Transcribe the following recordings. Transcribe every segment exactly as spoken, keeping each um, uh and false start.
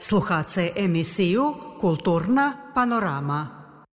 Slušate emisiju Kulturna panorama.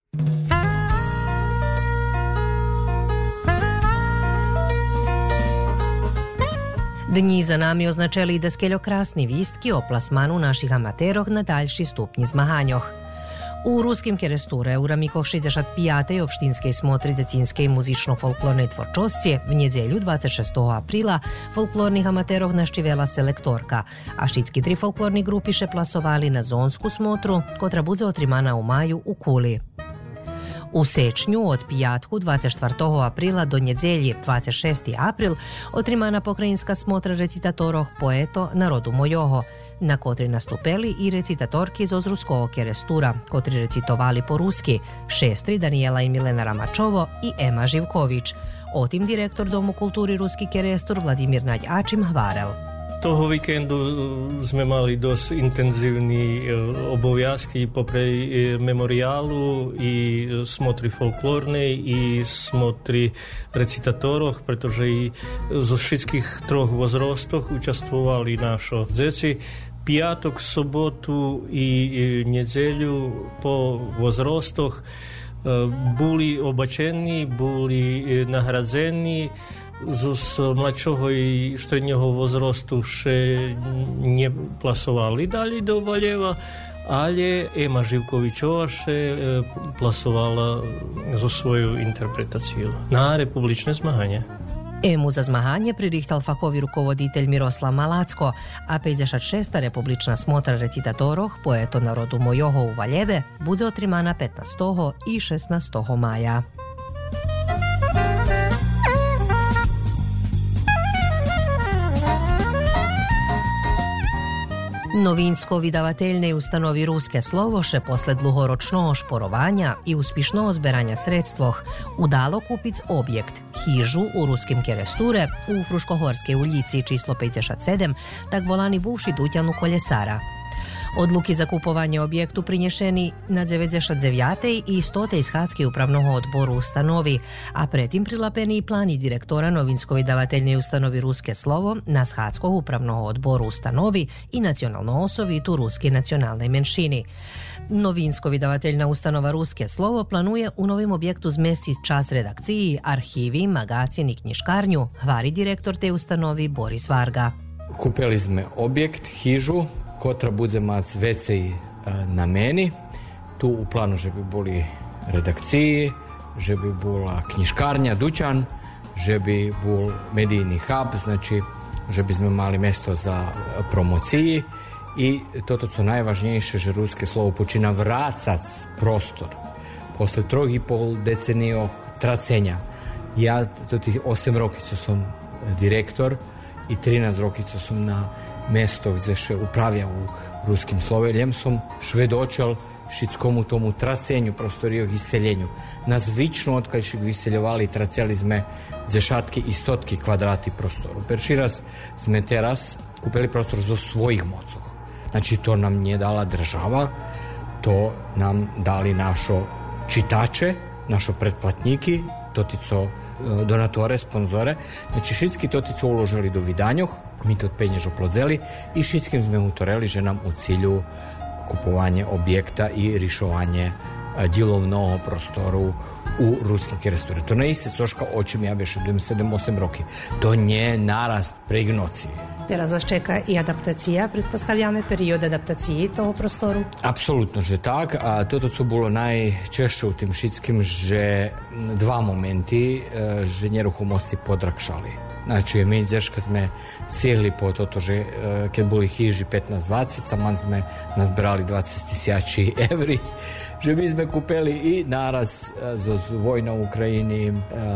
Dni za nami označali da skeljokrasni vistki o plasmanu naših amaterov na daljši stupnji zmaganjoh. U ruskim keresture u ramikoh šestdeset pete obštinske smotri decinske i muzično-folklorne tvorčoscije v nedjelju dvadeset šestog aprila folklornih amaterov naščivela selektorka, a šitski tri folklorni grupi še plasovali na zonsku smotru, kotra budze otrimana u maju u Kuli. U sečnju od pijatku dvadeset četvrtog aprila do nedjelji dvadeset šesti april otrimana pokrajinska smotra recitatorov poeto Narodu mojoho, na kotri nastupeli i recitatorki iz Ozruskog kerestura, kotri recitovali po ruski, šestri Daniela i Milena Ramačovo i Ema Živković. Otim direktor Domu kulturi Ruski kerestur Vladimir Nađačim hvarel. Toho vikendu sme mali dosť intenzívny obovязky popri memoriálu i smotri folklórnej i smotri recitátoroch, pretože i zo všetkých troch возрастов účastvovali našo dzeci. Piatok, sobotu i nedjeľu po возрастоch boli obačení, boli nahradzení. Z mladšieho i stredného возрасту še neplasovali dali do Valjeva, ale Ema Živkovićova še plasovala zo svoju interpretaciju na republične zmaganje. Emu za zmaganje pririchtal fakovi rukovoditelj Miroslav Malacko, a peťdesiat šesta republična smotra recitatorov poeto Narodu mojoho u Valjeve bude otrimana petnaestog i šesnaestog maja. Novinsko vydavateljnej ustanovi Ruske slovo še posled dlugoročnog šporovanja i uspišno zberanja sredstvoh udalo kupic objekt, hižu u Ruskim keresture u Fruškohorske ulici číslo peťdesiat sedem, tak volani buvši Dutjanu Koljesara. Odluki za kupovanje objektu prinješeni na devedeset devete i stotej iz Hadske upravnog odboru ustanovi, a pretim prilapeni i plani direktora Novinsko vydavateljnej ustanovi Ruske slovo na Hadskog upravnog odboru ustanovi i nacionalno osovitu Ruske nacionalnej menšini. Novinsko vydavateljna ustanova Ruske slovo planuje u novim objektu zmesti čas redakciji, arhivi, magacin i knjiškarnju, hvari direktor te ustanovi Boris Varga. Kupili sme objekt, hižu, kotra bude mať vecej na meni. Tu u planu, že by boli redakciji, že by bola knjiškarnja, dućan, že by bol medijni hub, znači, že by sme mali mesto za promociji i toto co najvažnejše, že Ruske slovo počina vracac prostor. Posle troch i pol decenijov tracenja. Ja to tých osem rokov som direktor i trinaest rokov som na mesto gdje še upravlja u Ruskim sloveljem, som švedočal šitskomu tomu trasenju prostorijog iseljenju. Nas vično odkajšik vyseljovali, traceli sme zešatki i stotki kvadrati prostoru. Perši raz sme teraz kupili prostor zo svojih mocov. Znači to nam nije dala država, to nam dali našo čitače, našo pretplatniki, totico donatore, sponzore. Znači šitski totico uložili do vidanjoh, mi to penježo plodzeli i šitskim sme utoreli, že nam u cilju kupovanje objekta i rišovanje dilovnog prostoru u Ruskim keresture. To ne iste coška o čem ja beš sedam osam roki. To nje narast preignocije. Teraz vas čeka i adaptacija, pretpostavljame period adaptacije toho prostoru? Apsolutno, že tak. A toto co bilo najčešće u tim šitskim, že dva momenti, že njeruhomosti podrakšali. Znači, mi dzeška sme sjeli po toto, že kad boli hiži petnaest dvadeset, taman sme nazberali dvadeset tisuća evri, že mi sme kupili i naraz z vojna u Ukrajini,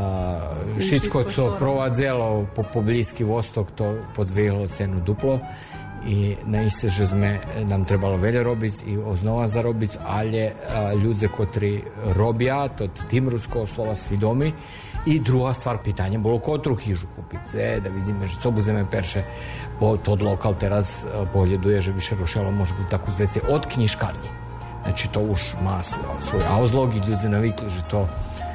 šitko co provadzelo po, po Bliski Vostok, to podvijelo cenu duplo i naiste, že sme nam trebalo velje robic i oznova zarobic, ali ljudze kotri robja, to tim ruskog slova svidomi. I druga stvar, pitanje bolo kotru hižu kupiti, e, da vidíme, že co budeme perše, bo to lokal teraz pohľaduje, že by še rušelo, može biti takú zveci od knjiškarnji. Znači to už má svoj auzlog i ljudi navikli, že to